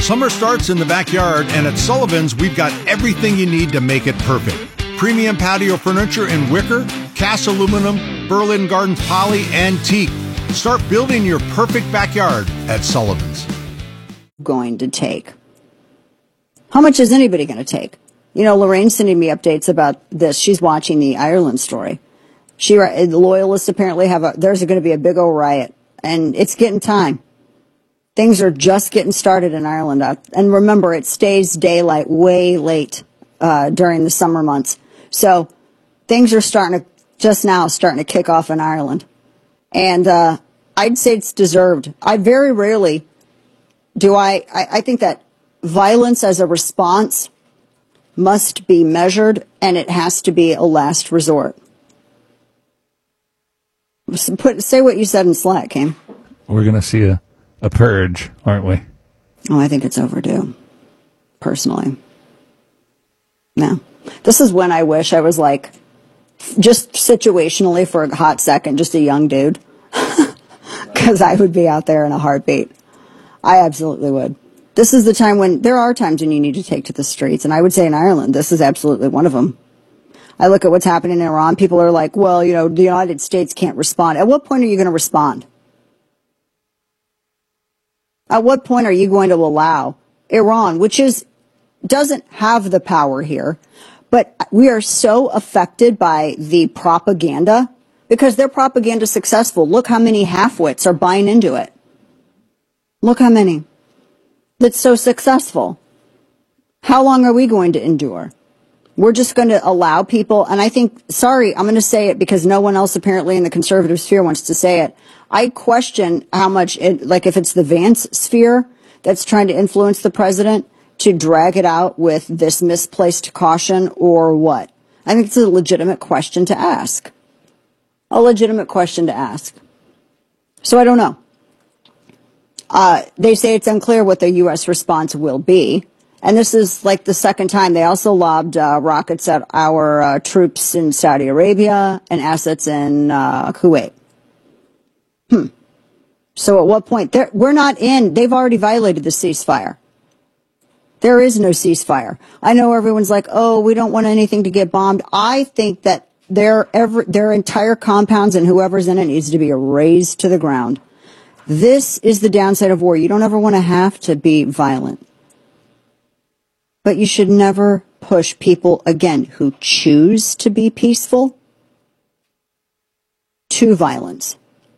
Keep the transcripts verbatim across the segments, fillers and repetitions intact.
Summer starts in the backyard, and at Sullivan's, we've got everything you need to make it perfect. Premium patio furniture in wicker, cast aluminum, Berlin Gardens poly, and teak. Start building your perfect backyard at Sullivan's. Going to take. How much is anybody going to take? You know, Lorraine's sending me updates about this. She's watching the Ireland story. She, the loyalists apparently have a, there's going to be a big old riot, and it's getting time. Things are just getting started in Ireland. And remember, it stays daylight way late uh, during the summer months. So things are starting to, just now, starting to kick off in Ireland. And uh, I'd say it's deserved. I very rarely do I, I, I think that violence as a response must be measured, and it has to be a last resort. Put, say what you said in Slack, Kim. We're going to see a, a purge, aren't we? Oh, I think it's overdue, personally. No. This is when I wish I was like, just situationally for a hot second, just a young dude. Because I would be out there in a heartbeat. I absolutely would. This is the time when, there are times when you need to take to the streets. And I would say in Ireland, this is absolutely one of them. I look at what's happening in Iran. People are like, well, you know, the United States can't respond. At what point are you going to respond? At what point are you going to allow Iran, which is, doesn't have the power here, but we are so affected by the propaganda because their propaganda is successful. Look how many half-wits are buying into it. Look how many. That's so successful. How long are we going to endure? We're just going to allow people, and I think, sorry, I'm going to say it because no one else apparently in the conservative sphere wants to say it. I question how much, it, like if it's the Vance sphere that's trying to influence the president to drag it out with this misplaced caution or what. I think it's a legitimate question to ask. A legitimate question to ask. So I don't know. Uh, they say it's unclear what the U S response will be. And this is like the second time. They also lobbed uh, rockets at our uh, troops in Saudi Arabia and assets in uh, Kuwait. Hmm. So at what point? We're not in. They've already violated the ceasefire. There is no ceasefire. I know everyone's like, oh, we don't want anything to get bombed. I think that their, every, their entire compounds and whoever's in it needs to be razed to the ground. This is the downside of war. You don't ever want to have to be violent. But you should never push people, again, who choose to be peaceful to violence.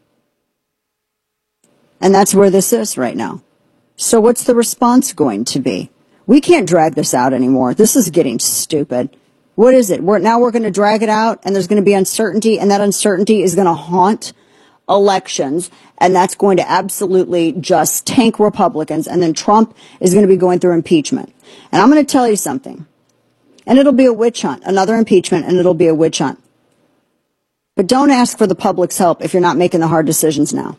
And that's where this is right now. So what's the response going to be? We can't drag this out anymore. This is getting stupid. What is it? We're, now we're going to drag it out, and there's going to be uncertainty, and that uncertainty is going to haunt elections, and that's going to absolutely just tank Republicans, and then Trump is going to be going through impeachment. And I'm going to tell you something, and it'll be a witch hunt, another impeachment, and it'll be a witch hunt. But don't ask for the public's help if you're not making the hard decisions now.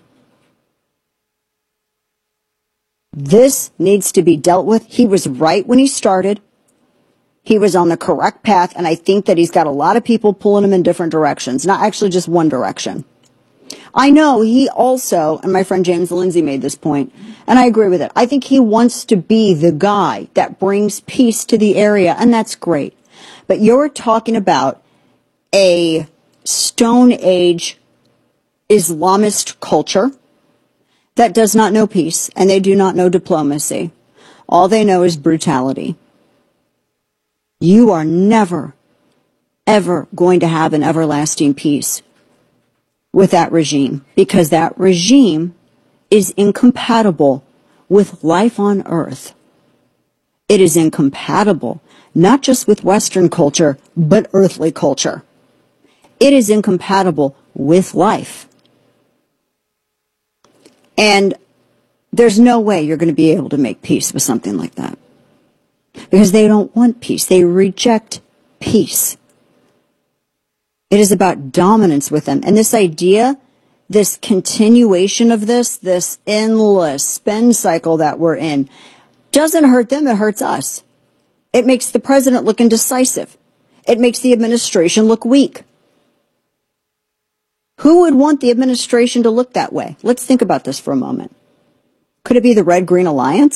This needs to be dealt with. He was right when he started. He was on the correct path, and I think that he's got a lot of people pulling him in different directions, not actually just one direction. I know he also, and my friend James Lindsay made this point, and I agree with it. I think he wants to be the guy that brings peace to the area, and that's great. But you're talking about a Stone Age Islamist culture that does not know peace, and they do not know diplomacy. All they know is brutality. You are never, ever going to have an everlasting peace with that regime, because that regime is incompatible with life on Earth. It is incompatible, not just with Western culture, but earthly culture. It is incompatible with life. And there's no way you're going to be able to make peace with something like that. Because they don't want peace. They reject peace. It is about dominance with them. And this idea, this continuation of this, this endless spin cycle that we're in, doesn't hurt them, it hurts us. It makes the president look indecisive. It makes the administration look weak. Who would want the administration to look that way? Let's think about this for a moment. Could it be the Red-Green Alliance?